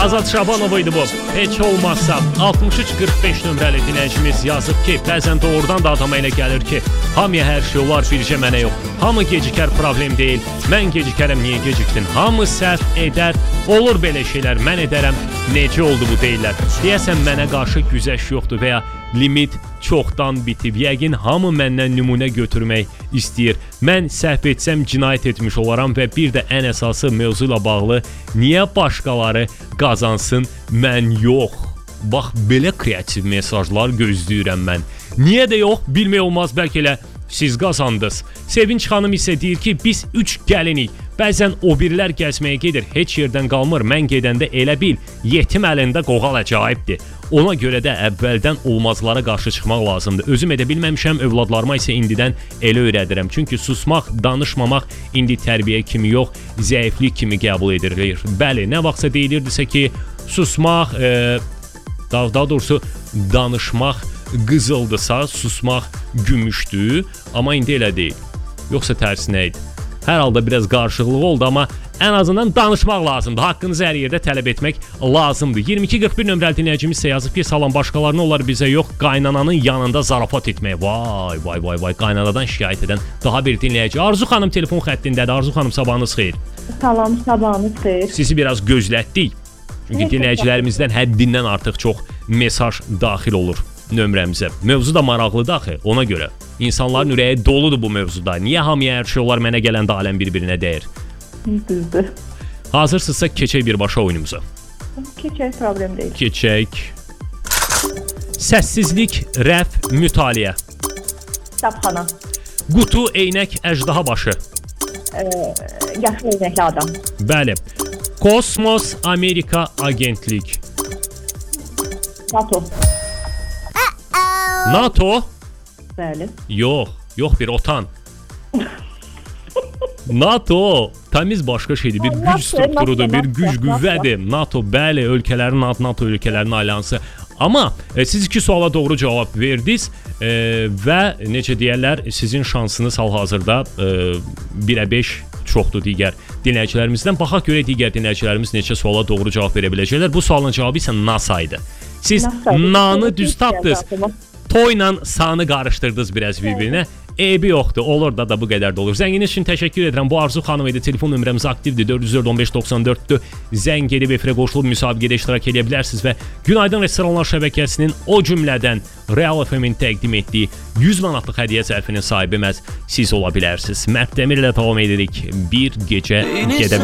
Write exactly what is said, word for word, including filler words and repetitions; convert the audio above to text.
Azad Şabanova idi bu. Heç olmazsa altmış üç qırx beş nömrəli dinləyicimiz yazıb ki, bəzən doğrudan da adama elə gəlir ki, hamıya hər şey olar, bircə mənə yox. Hamı gecikər, problem deyil. Mən gecikərəm, niyə gecikdin? Hamı səhv edər, olur belə şeylər, mən edərəm. Necə oldu bu deyirlər. Deyəsən mənə qarşı güzəş yoxdur və ya limit çoxdan bitib. Yəqin hamı məndən nümunə götürmək istəyir. Mən səhv etsəm cinayət etmiş olaram və bir də ən əsası mövzu ilə bağlı niyə başqaları qazansın, mən yox. Bax, belə kreativ mesajlar gözləyirəm mən. Niyə də yox, bilmək olmaz, bəlkə elə siz qazandınız. Sevinç xanım isə deyir ki, biz üç gəlinik. Bəzən o birlər gəzməyə gedir, heç yerdən qalmır. Mən gedəndə elə bil, yetim əlində qoğal əcaibdir. Ona görə də əvvəldən olmazlara qarşı çıxmaq lazımdır. Özüm edə bilməmişəm, övladlarıma isə indidən elə öyrədirəm. Çünki susmaq, danışmamaq indi tərbiyə kimi yox, zəiflik kimi qəbul edilir. Bəli, nə vaxtsa deyilirdisə ki, susmaq, e, daha, daha doğrusu danışmaq qızıldısa, susmaq gümüşdür. Amma indi elə deyil. Yoxsa tərsinə idi. Hər halda biraz qarşılığı oldu, amma ən azından danışmaq lazımdır. Haqqınızı hər yerdə tələb etmək lazımdır. iyirmi iki qırx bir nömrəli dinləyicimiz isə yazıb ki, salam, başqalarına olar, bizə yox, qaynananın yanında zarafat etmək. Vay, vay, vay, vay, qaynanadan şikayət edən daha bir dinləyici. Arzu xanım telefon xəttindədir. Arzu xanım, sabahınız xeyir. Salam, sabahınız xeyir. Sizi biraz gözlətdik. Çünki dinləyicilərimizdən həddindən artıq çox mesaj daxil olur nömrəmizə. Mövzu da maraqlıdır axı, ona görə. İnsanların ürəyi doludur bu mövzuda. Niyə hamıya hər şey olar, mənə gələndə aləm bir-birinə dəyir? Düzdür. Hazırsınızsa keçək birbaşa oyunumuza. Keçək, problem deyil. Keçək. Səssizlik, rəf, mütaliə. Kitabxana. Qutu, eynək, əjdaha başı. Ee, yaşlı eynəkli adam. Bəli. Kosmos, Amerika, agentlik. NATO. NATO? Bəli. Yox, yox bir otan. NATO təmiz başqa şeydir, bir güc strukturudur, bir güc qüvvədir. NATO, bəli, ölkələrin adı, NATO ölkələrin alyansı. Amma e, siz iki suala doğru cavab verdiniz e, və necə deyərlər, sizin şansınız hal-hazırda e, birə beş çoxdur digər dinləyicilərimizdən. Baxaq görə digər dinləyicilərimiz neçə suala doğru cavab verə biləcəklər. Bu sualın cavabı isə NASA idi. Siz nanı düz tapdınız. Toyla sanı qarışdırdınız biraz bir-birinə. Eybi yoxdur, olur da da bu qədər də olur. Zənginiz üçün təşəkkür edirəm. Bu Arzu xanım idi. Telefon nömrəmiz aktivdir. dörd yüz dörd on beş doxsan dörddür. Zəng edib efirə qoşulub müsabiqədə iştirak edə bilərsiniz və Günaydın Restoranlar şəbəkəsinin o cümlədən Real F M-in təqdim etdiyi yüz manatlıq hədiyyə zərfinin sahibi məhz siz ola bilərsiniz. Mərd Dəmir ilə davam edirik. Bir gecə gedə